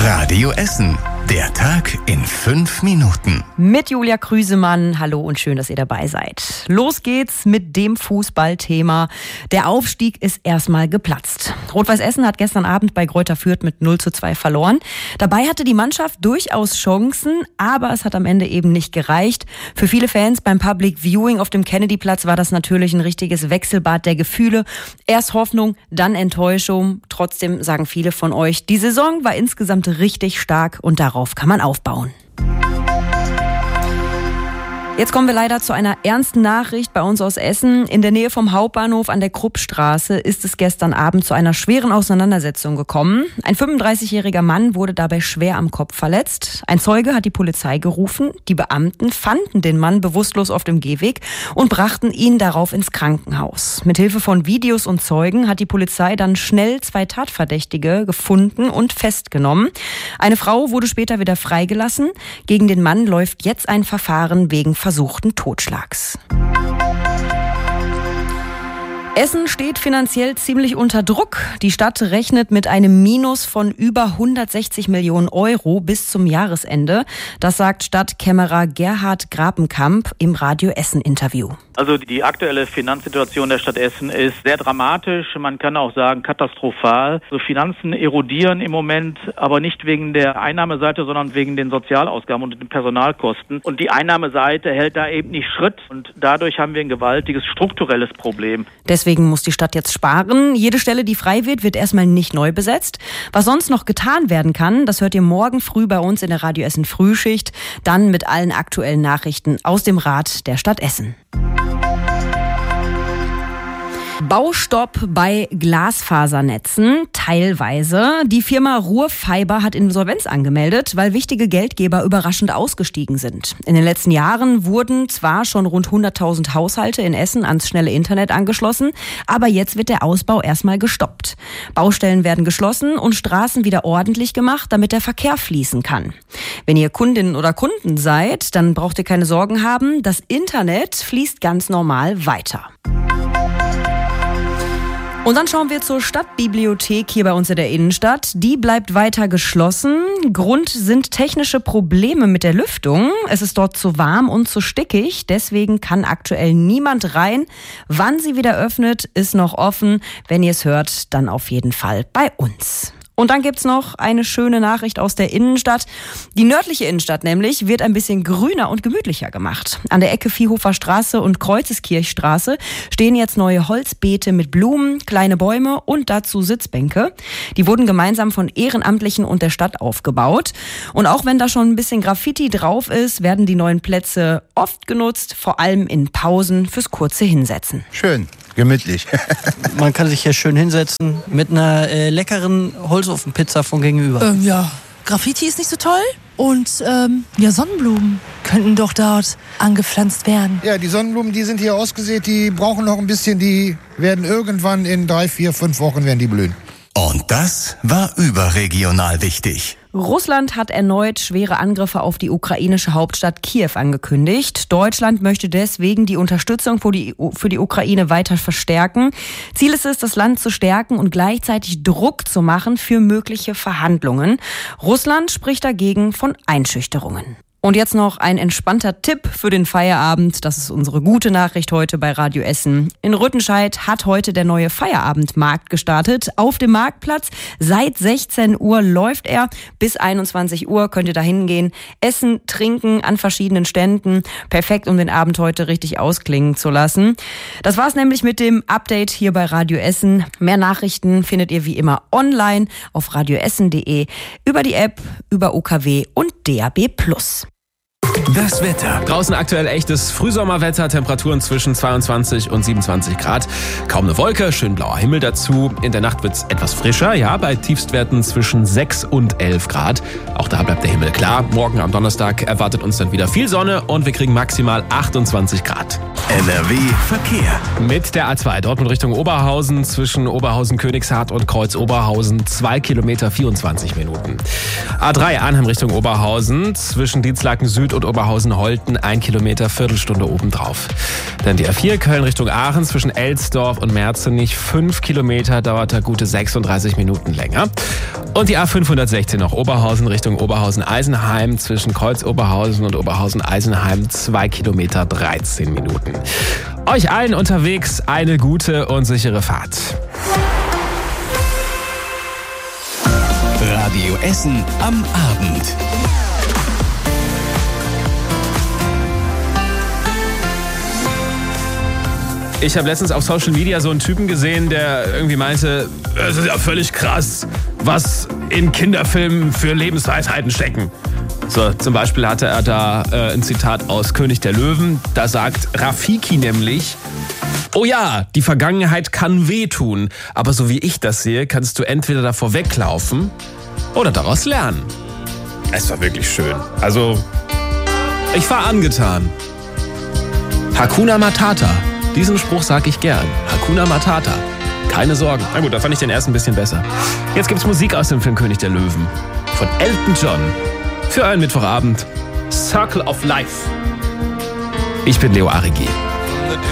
Radio Essen. Der Tag in 5 Minuten. Mit Julia Krüsemann. Hallo und schön, dass ihr dabei seid. Los geht's mit dem Fußballthema. Der Aufstieg ist erstmal geplatzt. Rot-Weiß Essen hat gestern Abend bei Greuther Fürth mit 0:2 verloren. Dabei hatte die Mannschaft durchaus Chancen, aber es hat am Ende eben nicht gereicht. Für viele Fans beim Public Viewing auf dem Kennedy-Platz war das natürlich ein richtiges Wechselbad der Gefühle. Erst Hoffnung, dann Enttäuschung. Trotzdem sagen viele von euch, die Saison war insgesamt richtig stark und darauf kann man aufbauen. Jetzt kommen wir leider zu einer ernsten Nachricht bei uns aus Essen. In der Nähe vom Hauptbahnhof an der Kruppstraße ist es gestern Abend zu einer schweren Auseinandersetzung gekommen. Ein 35-jähriger Mann wurde dabei schwer am Kopf verletzt. Ein Zeuge hat die Polizei gerufen. Die Beamten fanden den Mann bewusstlos auf dem Gehweg und brachten ihn darauf ins Krankenhaus. Mithilfe von Videos und Zeugen hat die Polizei dann schnell 2 Tatverdächtige gefunden und festgenommen. Eine Frau wurde später wieder freigelassen. Gegen den Mann läuft jetzt ein Verfahren wegen versuchten Totschlags. Essen steht finanziell ziemlich unter Druck. Die Stadt rechnet mit einem Minus von über 160 Millionen Euro bis zum Jahresende. Das sagt Stadtkämmerer Gerhard Grapenkamp im Radio Essen-Interview. Also die aktuelle Finanzsituation der Stadt Essen ist sehr dramatisch. Man kann auch sagen katastrophal. So Finanzen erodieren im Moment, aber nicht wegen der Einnahmeseite, sondern wegen den Sozialausgaben und den Personalkosten. Und die Einnahmeseite hält da eben nicht Schritt. Und dadurch haben wir ein gewaltiges strukturelles Problem. Deswegen muss die Stadt jetzt sparen. Jede Stelle, die frei wird erstmal nicht neu besetzt. Was sonst noch getan werden kann, das hört ihr morgen früh bei uns in der Radio Essen Frühschicht. Dann mit allen aktuellen Nachrichten aus dem Rat der Stadt Essen. Baustopp bei Glasfasernetzen, teilweise. Die Firma Ruhrfiber hat Insolvenz angemeldet, weil wichtige Geldgeber überraschend ausgestiegen sind. In den letzten Jahren wurden zwar schon rund 100.000 Haushalte in Essen ans schnelle Internet angeschlossen, aber jetzt wird der Ausbau erstmal gestoppt. Baustellen werden geschlossen und Straßen wieder ordentlich gemacht, damit der Verkehr fließen kann. Wenn ihr Kundinnen oder Kunden seid, dann braucht ihr keine Sorgen haben. Das Internet fließt ganz normal weiter. Und dann schauen wir zur Stadtbibliothek hier bei uns in der Innenstadt. Die bleibt weiter geschlossen. Grund sind technische Probleme mit der Lüftung. Es ist dort zu warm und zu stickig. Deswegen kann aktuell niemand rein. Wann sie wieder öffnet, ist noch offen. Wenn ihr es hört, dann auf jeden Fall bei uns. Und dann gibt's noch eine schöne Nachricht aus der Innenstadt. Die nördliche Innenstadt nämlich wird ein bisschen grüner und gemütlicher gemacht. An der Ecke Viehhofer Straße und Kreuzeskirchstraße stehen jetzt neue Holzbeete mit Blumen, kleine Bäume und dazu Sitzbänke. Die wurden gemeinsam von Ehrenamtlichen und der Stadt aufgebaut. Und auch wenn da schon ein bisschen Graffiti drauf ist, werden die neuen Plätze oft genutzt, vor allem in Pausen fürs kurze Hinsetzen. Schön. Gemütlich. Man kann sich hier schön hinsetzen mit einer leckeren Holzofenpizza von gegenüber. Ja, Graffiti ist nicht so toll und Sonnenblumen könnten doch dort angepflanzt werden. Ja, die Sonnenblumen, die sind hier ausgesät, die brauchen noch ein bisschen, die werden irgendwann in 3, 4, 5 Wochen werden die blühen. Und das war überregional wichtig. Russland hat erneut schwere Angriffe auf die ukrainische Hauptstadt Kiew angekündigt. Deutschland möchte deswegen die Unterstützung für die Ukraine weiter verstärken. Ziel ist es, das Land zu stärken und gleichzeitig Druck zu machen für mögliche Verhandlungen. Russland spricht dagegen von Einschüchterungen. Und jetzt noch ein entspannter Tipp für den Feierabend. Das ist unsere gute Nachricht heute bei Radio Essen. In Rüttenscheid hat heute der neue Feierabendmarkt gestartet. Auf dem Marktplatz seit 16 Uhr läuft er. Bis 21 Uhr könnt ihr da hingehen, essen, trinken an verschiedenen Ständen. Perfekt, um den Abend heute richtig ausklingen zu lassen. Das war's nämlich mit dem Update hier bei Radio Essen. Mehr Nachrichten findet ihr wie immer online auf radioessen.de, über die App, über UKW und DAB+. Das Wetter. Draußen aktuell echtes Frühsommerwetter, Temperaturen zwischen 22 und 27 Grad. Kaum eine Wolke, schön blauer Himmel dazu. In der Nacht wird's etwas frischer, ja, bei Tiefstwerten zwischen 6 und 11 Grad. Auch da bleibt der Himmel klar. Morgen am Donnerstag erwartet uns dann wieder viel Sonne und wir kriegen maximal 28 Grad. NRW Verkehr. Mit der A2 Dortmund Richtung Oberhausen zwischen Oberhausen-Königshardt und Kreuz-Oberhausen 2 Kilometer 24 Minuten. A3 Arnhem Richtung Oberhausen zwischen Dienstlaken Süd und Oberhausen-Holten 1 Kilometer, Viertelstunde obendrauf. Dann die A4 Köln Richtung Aachen zwischen Elsdorf und Merzenich 5 Kilometer, dauert da gute 36 Minuten länger. Und die A516 noch Oberhausen Richtung Oberhausen-Eisenheim zwischen Kreuz-Oberhausen und Oberhausen-Eisenheim 2 Kilometer, 13 Minuten. Euch allen unterwegs eine gute und sichere Fahrt. Radio Essen am Abend. Ich habe letztens auf Social Media so einen Typen gesehen, der irgendwie meinte, es ist ja völlig krass, was in Kinderfilmen für Lebensweisheiten stecken. So, zum Beispiel hatte er da ein Zitat aus König der Löwen. Da sagt Rafiki nämlich: Oh ja, die Vergangenheit kann wehtun, aber so wie ich das sehe, kannst du entweder davor weglaufen oder daraus lernen. Es war wirklich schön. Also, ich war angetan. Hakuna Matata. Diesen Spruch sage ich gern. Hakuna Matata. Keine Sorgen. Na gut, da fand ich den erst ein bisschen besser. Jetzt gibt's Musik aus dem Film König der Löwen. Von Elton John. Für einen Mittwochabend. Circle of Life. Ich bin Leo Arigi.